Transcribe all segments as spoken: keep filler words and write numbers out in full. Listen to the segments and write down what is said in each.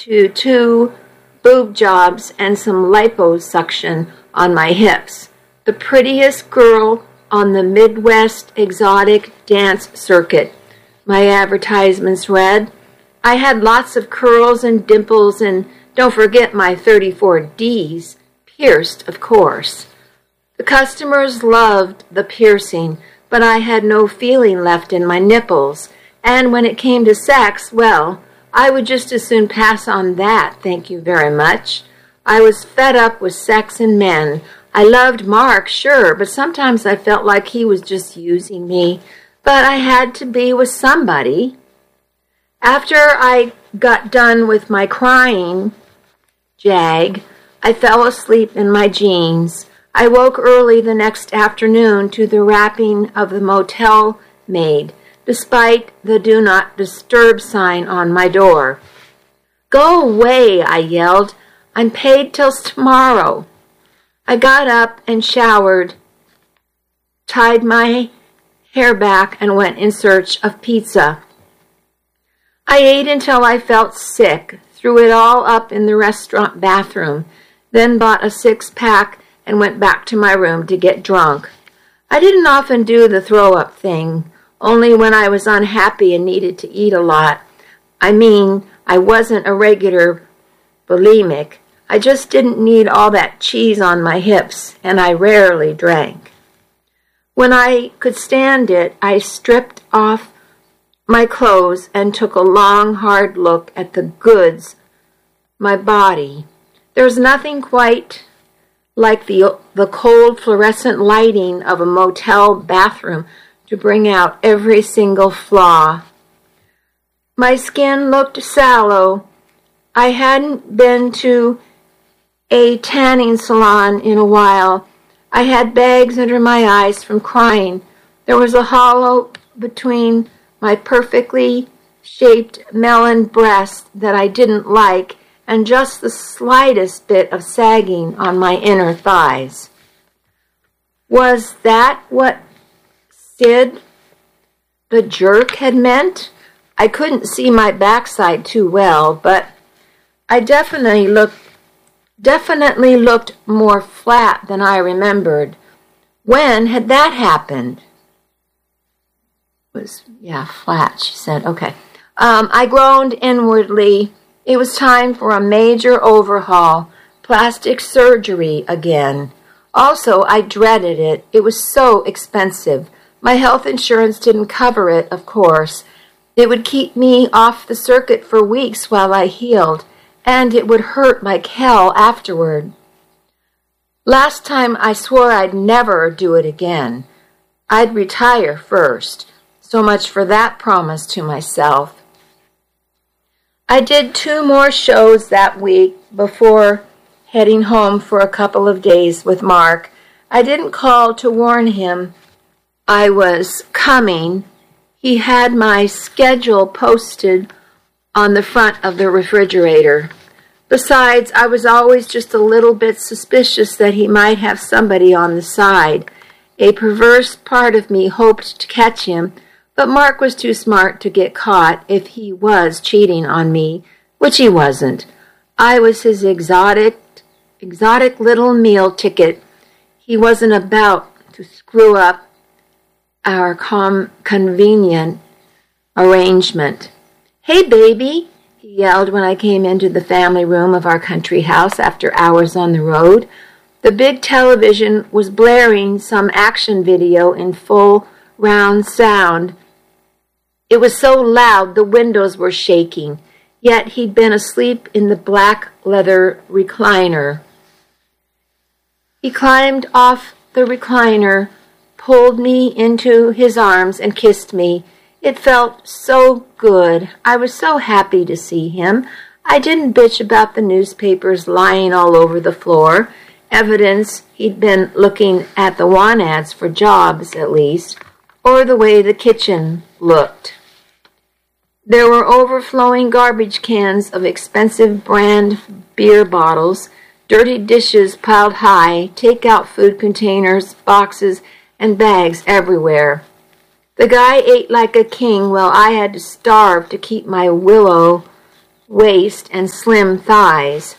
to two boob jobs and some liposuction on my hips. The prettiest girl on the Midwest exotic dance circuit, my advertisements read. I had lots of curls and dimples, and don't forget my thirty-four D's, pierced, of course. The customers loved the piercing, but I had no feeling left in my nipples, and when it came to sex, well, I would just as soon pass on that, thank you very much. I was fed up with sex and men. I loved Mark, sure, but sometimes I felt like he was just using me. But I had to be with somebody. After I got done with my crying jag, I fell asleep in my jeans. I woke early the next afternoon to the rapping of the motel maid, despite the do not disturb sign on my door. Go away, I yelled. I'm paid till tomorrow. I got up and showered, tied my hair back, and went in search of pizza. I ate until I felt sick, threw it all up in the restaurant bathroom, then bought a six-pack and went back to my room to get drunk. I didn't often do the throw-up thing, only when I was unhappy and needed to eat a lot. I mean, I wasn't a regular bulimic. I just didn't need all that cheese on my hips, and I rarely drank. When I could stand it, I stripped off my clothes and took a long, hard look at the goods, my body. There's nothing quite like the, the cold fluorescent lighting of a motel bathroom to bring out every single flaw. My skin looked sallow. I hadn't been to a tanning salon in a while. I had bags under my eyes from crying. There was a hollow between my perfectly shaped melon breast that I didn't like, and just the slightest bit of sagging on my inner thighs. Was that what Sid, the jerk, had meant? I couldn't see my backside too well, but I definitely looked definitely looked more flat than I remembered. When had that happened? It was, yeah, flat, she said. Okay. Um, I groaned inwardly. It was time for a major overhaul, plastic surgery again. Also, I dreaded it. It was so expensive. My health insurance didn't cover it, of course. It would keep me off the circuit for weeks while I healed, and it would hurt like hell afterward. Last time I swore I'd never do it again. I'd retire first. So much for that promise to myself. I did two more shows that week before heading home for a couple of days with Mark. I didn't call to warn him I was coming. He had my schedule posted on the front of the refrigerator. Besides, I was always just a little bit suspicious that he might have somebody on the side. A perverse part of me hoped to catch him, but Mark was too smart to get caught if he was cheating on me, which he wasn't. I was his exotic, exotic little meal ticket. He wasn't about to screw up our com- convenient arrangement. Hey, baby, he yelled when I came into the family room of our country house after hours on the road. The big television was blaring some action video in full round sound. It was so loud the windows were shaking, yet he'd been asleep in the black leather recliner. He climbed off the recliner, pulled me into his arms, and kissed me. It felt so good. I was so happy to see him. I didn't bitch about the newspapers lying all over the floor, evidence he'd been looking at the want ads for jobs, at least, or the way the kitchen looked. There were overflowing garbage cans of expensive brand beer bottles, dirty dishes piled high, take-out food containers, boxes, and bags everywhere. The guy ate like a king while I had to starve to keep my willow waist and slim thighs.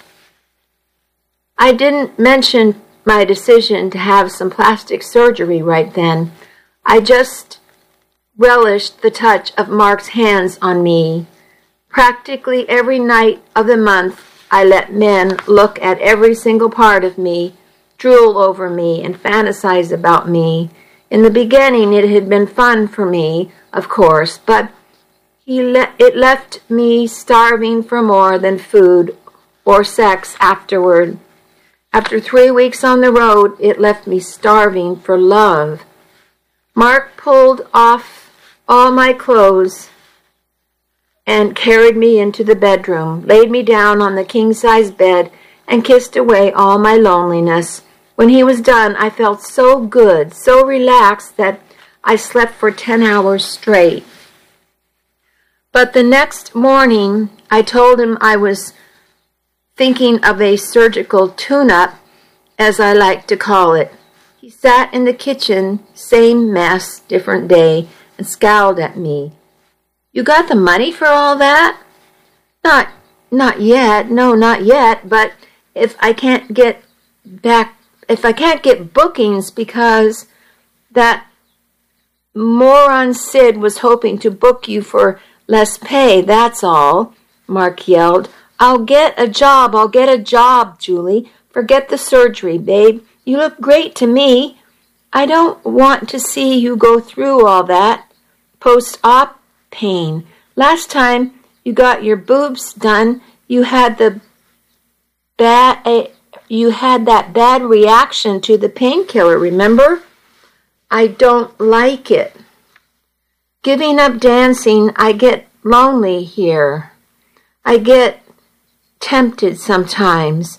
I didn't mention my decision to have some plastic surgery right then. I just relished the touch of Mark's hands on me. Practically every night of the month, I let men look at every single part of me, drool over me, and fantasize about me. In the beginning, it had been fun for me, of course, but he le- it left me starving for more than food or sex afterward. After three weeks on the road, it left me starving for love. Mark pulled off all my clothes and carried me into the bedroom, laid me down on the king-size bed, and kissed away all my loneliness. When he was done, I felt so good, so relaxed that I slept for ten hours straight. But the next morning, I told him I was thinking of a surgical tune-up, as I like to call it. He sat in the kitchen, same mess, different day, and scowled at me. You got the money for all that? Not, not yet, no, not yet, but if I can't get back, if I can't get bookings because that moron Sid was hoping to book you for less pay, that's all, Mark yelled. I'll get a job, I'll get a job, Julie. Forget the surgery, babe. You look great to me. I don't want to see you go through all that post-op pain. Last time you got your boobs done, you had the bad, uh, you had that bad reaction to the painkiller, remember? I don't like it. Giving up dancing, I get lonely here. I get tempted sometimes.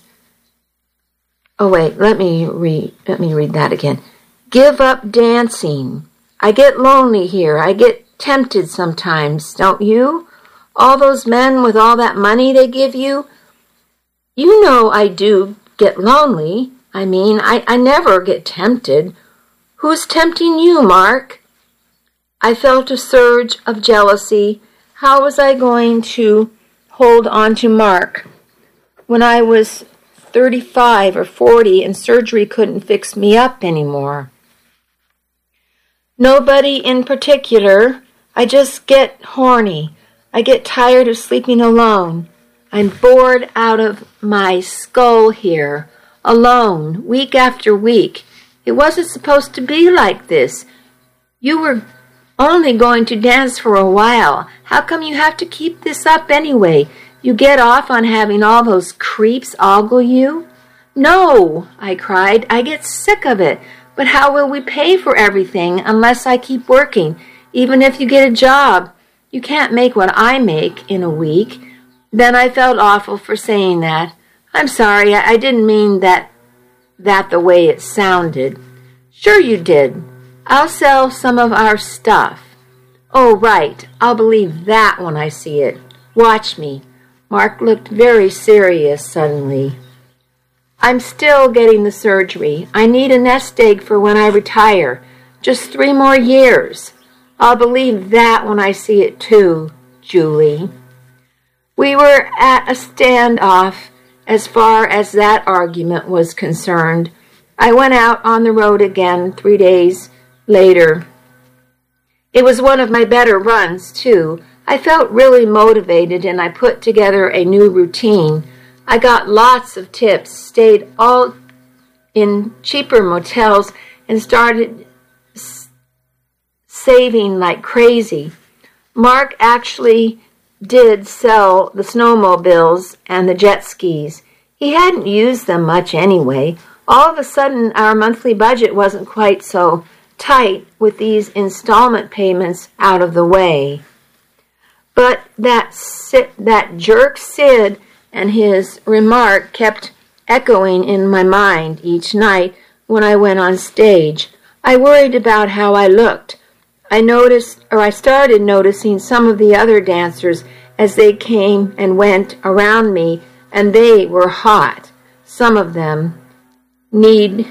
Oh wait, let me read let me read that again. Give up dancing. I get lonely here. I get tempted sometimes, don't you? All those men with all that money they give you. You know I do get lonely. I mean, I, I never get tempted. Who's tempting you, Mark? I felt a surge of jealousy. How was I going to hold on to Mark when I was thirty-five or forty and surgery couldn't fix me up anymore? Nobody in particular. I just get horny. I get tired of sleeping alone. I'm bored out of my skull here, alone, week after week. It wasn't supposed to be like this. You were only going to dance for a while. How come you have to keep this up anyway? You get off on having all those creeps ogle you? No, I cried. I get sick of it. But how will we pay for everything unless I keep working? Even if you get a job, you can't make what I make in a week. Then I felt awful for saying that. I'm sorry, I, I didn't mean that that the way it sounded. Sure you did. I'll sell some of our stuff. Oh, right. I'll believe that when I see it. Watch me. Mark looked very serious suddenly. I'm still getting the surgery. I need a nest egg for when I retire. Just three more years. I'll believe that when I see it too, Julie. We were at a standoff as far as that argument was concerned. I went out on the road again three days later. It was one of my better runs, too. I felt really motivated, and I put together a new routine. I got lots of tips, stayed all in cheaper motels, and started s- saving like crazy. Mark actually did sell the snowmobiles and the jet skis. He hadn't used them much anyway. All of a sudden, our monthly budget wasn't quite so tight with these installment payments out of the way. But that Sid, that jerk Sid and his remark kept echoing in my mind each night when I went on stage. I worried about how I looked. I noticed, or I started noticing some of the other dancers as they came and went around me, and they were hot. Some of them need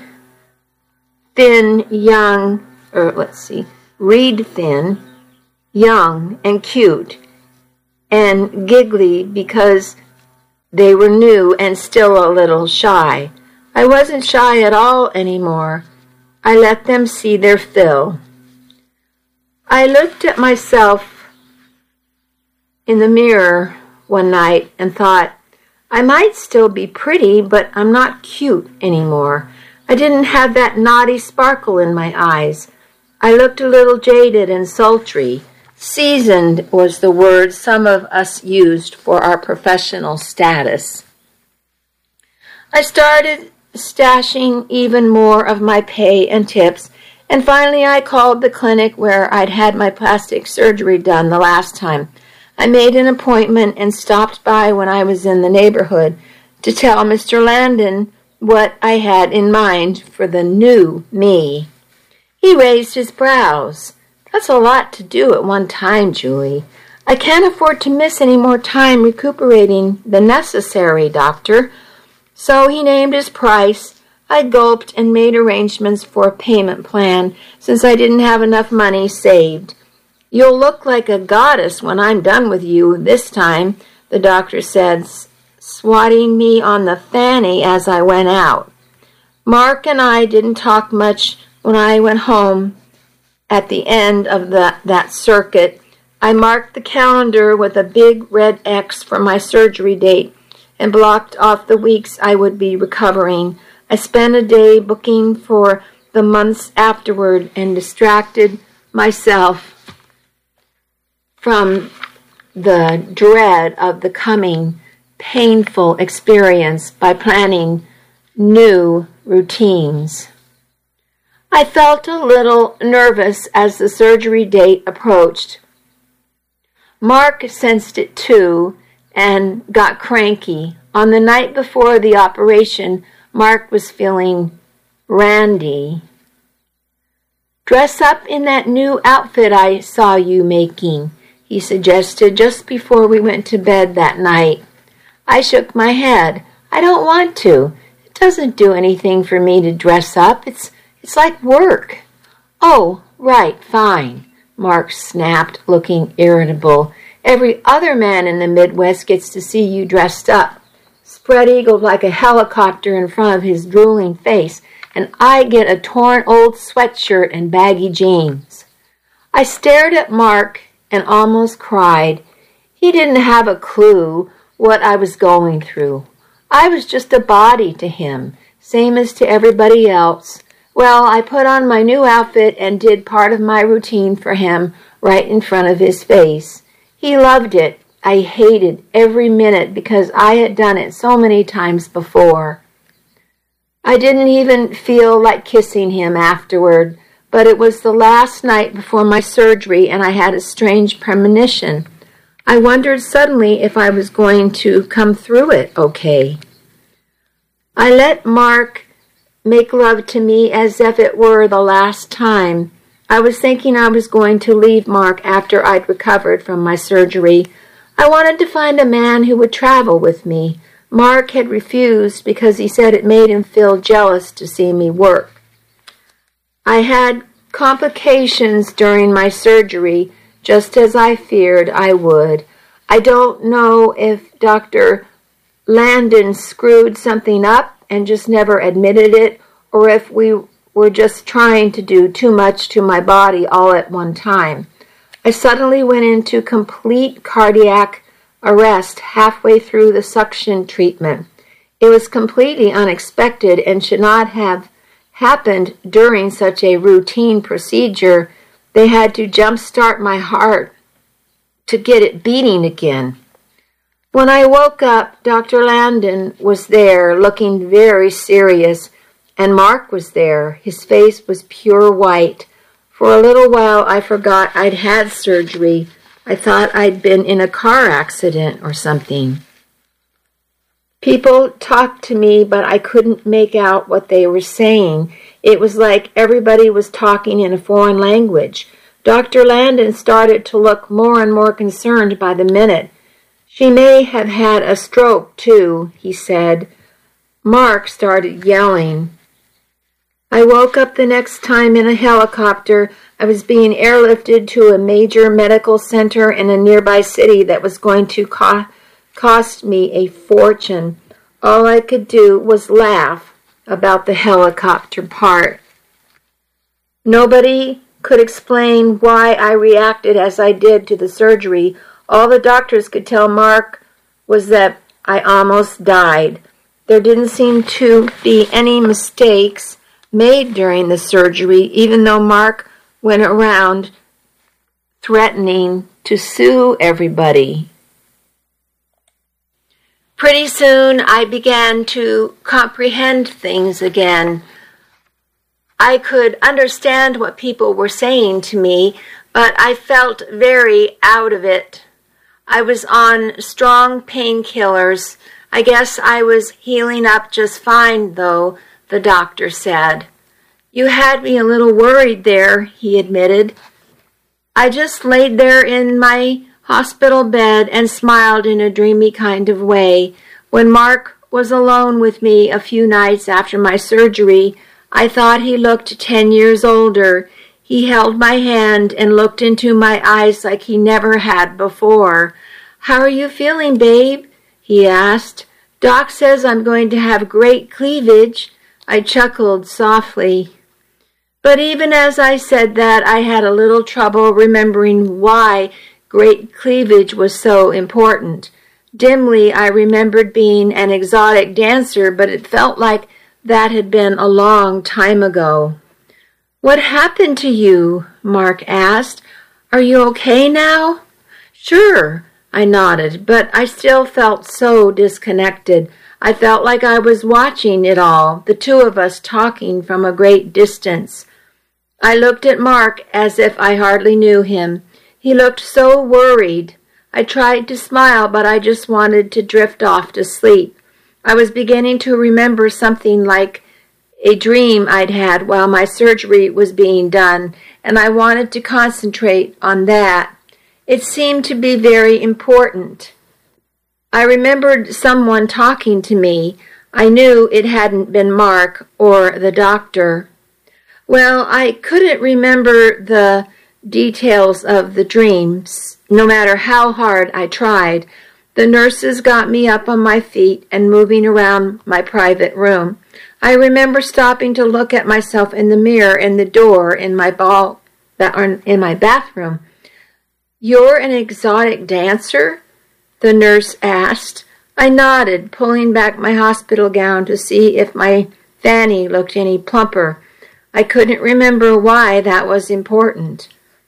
thin, young, or let's see, reed thin, young, and cute. and giggly because they were new and still a little shy. I wasn't shy at all anymore. I let them see their fill. I looked at myself in the mirror one night and thought, I might still be pretty, but I'm not cute anymore. I didn't have that naughty sparkle in my eyes. I looked a little jaded and sultry. Seasoned was the word some of us used for our professional status. I started stashing even more of my pay and tips, and finally I called the clinic where I'd had my plastic surgery done the last time. I made an appointment and stopped by when I was in the neighborhood to tell Mister Landon what I had in mind for the new me. He raised his brows. That's a lot to do at one time, Julie. I can't afford to miss any more time recuperating than necessary, doctor. So he named his price. I gulped and made arrangements for a payment plan since I didn't have enough money saved. You'll look like a goddess when I'm done with you this time, the doctor said, swatting me on the fanny as I went out. Mark and I didn't talk much when I went home at the end of the, that circuit. I marked the calendar with a big red X for my surgery date and blocked off the weeks I would be recovering. I spent a day booking for the months afterward and distracted myself from the dread of the coming painful experience by planning new routines. I felt a little nervous as the surgery date approached. Mark sensed it too and got cranky. On the night before the operation, Mark was feeling randy. Dress up in that new outfit I saw you making, he suggested just before we went to bed that night. I shook my head. I don't want to. It doesn't do anything for me to dress up. It's it's like work. Oh, right, fine, Mark snapped, looking irritable. Every other man in the Midwest gets to see you dressed up, spread-eagled like a helicopter in front of his drooling face, and I get a torn old sweatshirt and baggy jeans. I stared at Mark and almost cried. He didn't have a clue what I was going through. I was just a body to him, same as to everybody else. Well, I put on my new outfit and did part of my routine for him right in front of his face. He loved it. I hated every minute because I had done it so many times before. I didn't even feel like kissing him afterward, but it was the last night before my surgery and I had a strange premonition. I wondered suddenly if I was going to come through it okay. I let Mark make love to me as if it were the last time. I was thinking I was going to leave Mark after I'd recovered from my surgery. I wanted to find a man who would travel with me. Mark had refused because he said it made him feel jealous to see me work. I had complications during my surgery, just as I feared I would. I don't know if Doctor Landon screwed something up and just never admitted it, or if we were just trying to do too much to my body all at one time. I suddenly went into complete cardiac arrest halfway through the suction treatment. It was completely unexpected and should not have happened during such a routine procedure. They had to jumpstart my heart to get it beating again. When I woke up, Doctor Landon was there, looking very serious, and Mark was there. His face was pure white. For a little while, I forgot I'd had surgery. I thought I'd been in a car accident or something. People talked to me, but I couldn't make out what they were saying. It was like everybody was talking in a foreign language. Doctor Landon started to look more and more concerned by the minute. She may have had a stroke, too, he said. Mark started yelling. I woke up the next time in a helicopter. I was being airlifted to a major medical center in a nearby city that was going to co- cost me a fortune. All I could do was laugh about the helicopter part. Nobody could explain why I reacted as I did to the surgery. All the doctors could tell Mark was that I almost died. There didn't seem to be any mistakes made during the surgery, even though Mark went around threatening to sue everybody. Pretty soon I began to comprehend things again. I could understand what people were saying to me, but I felt very out of it. I was on strong painkillers. I guess I was healing up just fine, though, the doctor said. You had me a little worried there, he admitted. I just laid there in my hospital bed and smiled in a dreamy kind of way. When Mark was alone with me a few nights after my surgery, I thought he looked ten years older. He held my hand and looked into my eyes like he never had before. How are you feeling, babe? He asked. Doc says I'm going to have great cleavage. I chuckled softly. But even as I said that, I had a little trouble remembering why great cleavage was so important. Dimly, I remembered being an exotic dancer, but it felt like that had been a long time ago. What happened to you? Mark asked. Are you okay now? Sure, I nodded, but I still felt so disconnected. I felt like I was watching it all, the two of us talking from a great distance. I looked at Mark as if I hardly knew him. He looked so worried. I tried to smile, but I just wanted to drift off to sleep. I was beginning to remember something like a dream I'd had while my surgery was being done, and I wanted to concentrate on that. It seemed to be very important. I remembered someone talking to me. I knew it hadn't been Mark or the doctor. Well, I couldn't remember the details of the dreams, no matter how hard I tried. The nurses got me up on my feet and moving around my private room. I remember stopping to look at myself in the mirror in the door in my ball, in my bathroom. You're an exotic dancer? The nurse asked. I nodded, pulling back my hospital gown to see if my fanny looked any plumper. I couldn't remember why that was important.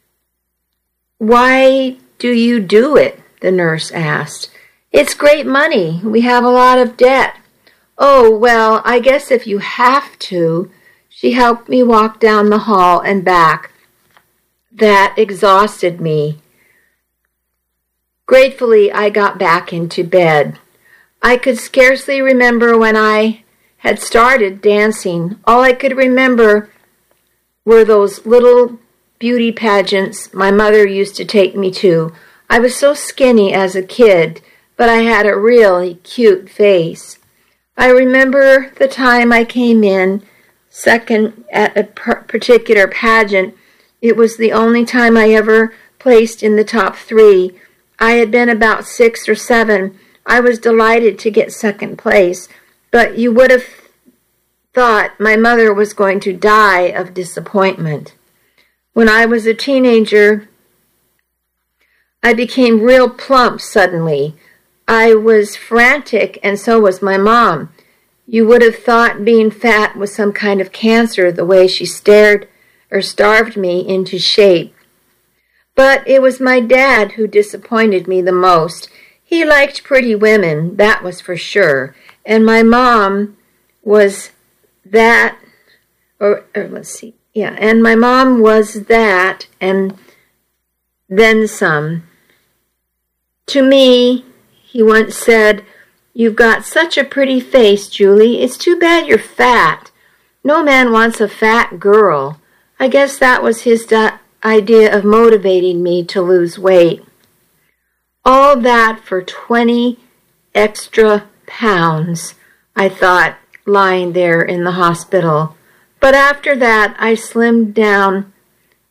Why do you do it? The nurse asked. It's great money. We have a lot of debt. Oh, well, I guess if you have to. She helped me walk down the hall and back. That exhausted me. Gratefully, I got back into bed. I could scarcely remember when I had started dancing. All I could remember were those little beauty pageants my mother used to take me to. I was so skinny as a kid, but I had a really cute face. I remember the time I came in second at a particular pageant. It was the only time I ever placed in the top three. I had been about six or seven. I was delighted to get second place, but you would have thought my mother was going to die of disappointment. When I was a teenager, I became real plump suddenly. I was frantic, and so was my mom. You would have thought being fat was some kind of cancer, the way she stared or starved me into shape. But it was my dad who disappointed me the most. He liked pretty women, that was for sure. And my mom was that, or, or let's see, yeah, and my mom was that, and then some. To me, he once said, "You've got such a pretty face, Julie. It's too bad you're fat. No man wants a fat girl." I guess that was his di- idea of motivating me to lose weight. All that for twenty extra pounds, I thought, lying there in the hospital. But after that, I slimmed down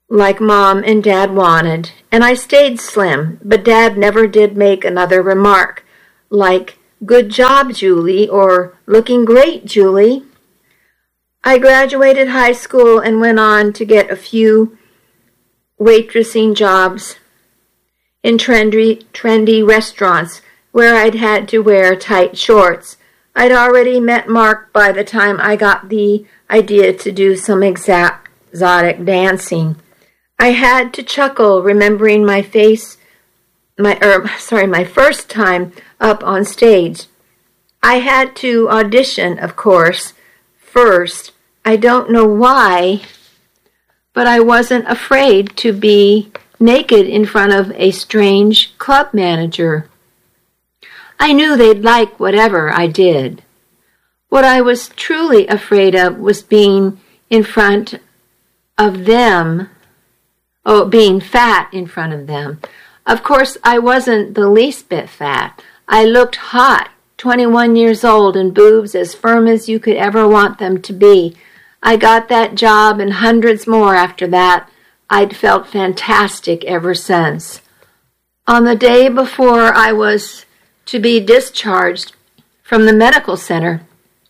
like Mom and Dad wanted, and I stayed slim, but Dad never did make another remark, like, "Good job, Julie," or "Looking great, Julie." I graduated high school and went on to get a few waitressing jobs in trendy, trendy restaurants where I'd had to wear tight shorts. I'd already met Mark by the time I got the idea to do some exotic dancing. I had to chuckle remembering my face, my er, sorry, my first time up on stage. I had to audition, of course, first. I don't know why, but I wasn't afraid to be naked in front of a strange club manager. I knew they'd like whatever I did. What I was truly afraid of was being in front of them, oh, being fat in front of them. Of course, I wasn't the least bit fat. I looked hot, twenty-one years old, and boobs as firm as you could ever want them to be. I got that job and hundreds more after that. I'd felt fantastic ever since. On the day before I was to be discharged from the medical center,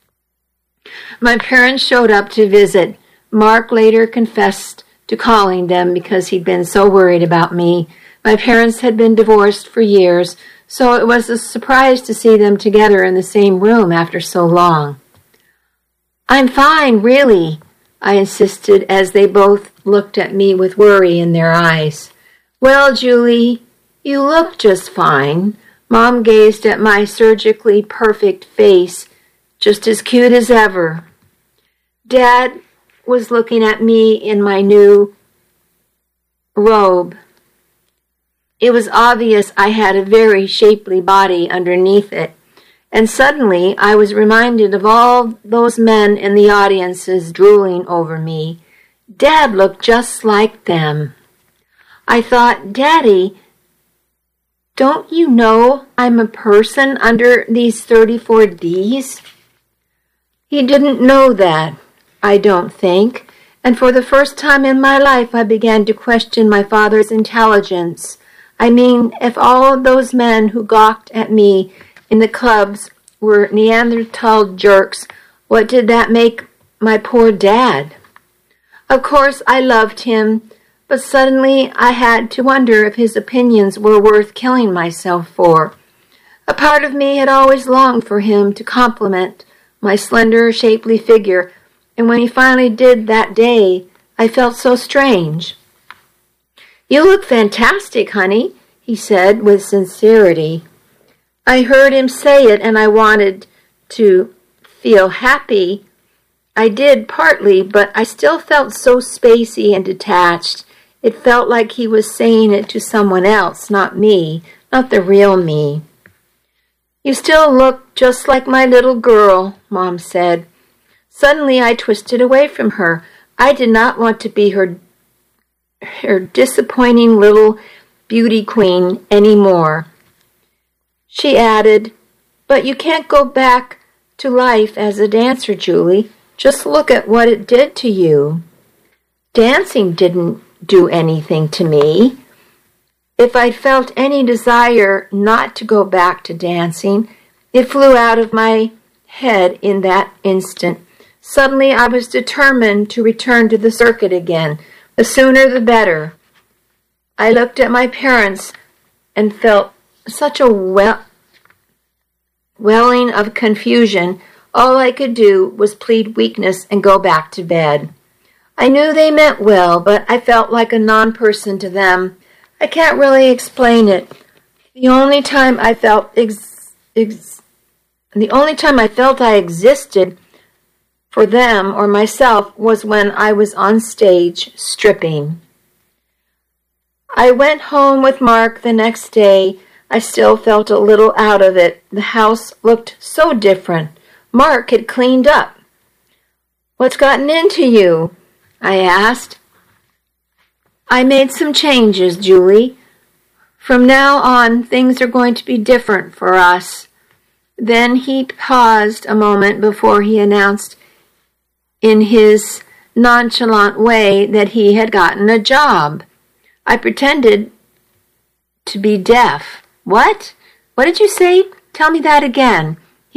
my parents showed up to visit. Mark later confessed to calling them because he'd been so worried about me. My parents had been divorced for years, so it was a surprise to see them together in the same room after so long. "I'm fine, really," I insisted as they both looked at me with worry in their eyes. "Well, Julie, you look just fine." Mom gazed at my surgically perfect face, just as cute as ever. Dad was looking at me in my new robe. It was obvious I had a very shapely body underneath it, and suddenly I was reminded of all those men in the audiences drooling over me. Dad looked just like them. I thought, "Daddy, don't you know I'm a person under these thirty-four Ds? He didn't know that, I don't think, and for the first time in my life I began to question my father's intelligence. I mean, if all of those men who gawked at me in the clubs were Neanderthal jerks, what did that make my poor dad? Of course, I loved him, but suddenly I had to wonder if his opinions were worth killing myself for. A part of me had always longed for him to compliment my slender, shapely figure, and when he finally did that day, I felt so strange. "You look fantastic, honey," he said with sincerity. I heard him say it, and I wanted to feel happy. I did partly, but I still felt so spacey and detached. It felt like he was saying it to someone else, not me, not the real me. "You still look just like my little girl," Mom said. Suddenly I twisted away from her. I did not want to be her, her disappointing little beauty queen anymore. She added, "But you can't go back to life as a dancer, Julie. Just look at what it did to you." Dancing didn't do anything to me. If I felt any desire not to go back to dancing, it flew out of my head in that instant. Suddenly I was determined to return to the circuit again. The sooner the better. I looked at my parents and felt such a well, welling of confusion. All I could do was plead weakness and go back to bed. I knew they meant well, but I felt like a non-person to them. I can't really explain it. The only time I felt ex- ex- the only time I felt I existed for them or myself was when I was on stage stripping. I went home with Mark the next day. I still felt a little out of it. The house looked so different. Mark had cleaned up. "What's gotten into you?" I asked. "I made some changes, Julie. From now on, things are going to be different for us." Then he paused a moment before he announced in his nonchalant way that he had gotten a job. I pretended to be deaf. What? What did you say? Tell me that again.